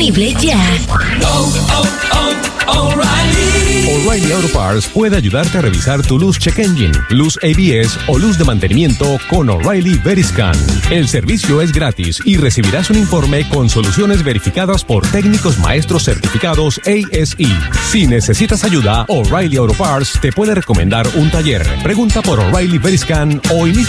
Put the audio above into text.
disponible ya. O'Reilly Auto Parts puede ayudarte a revisar tu luz check engine, luz ABS o luz de mantenimiento con O'Reilly Veriscan. El servicio es gratis y recibirás un informe con soluciones verificadas por técnicos maestros certificados ASE. Si necesitas ayuda, O'Reilly Auto Parts te puede recomendar un taller. Pregunta por O'Reilly Veriscan o inicia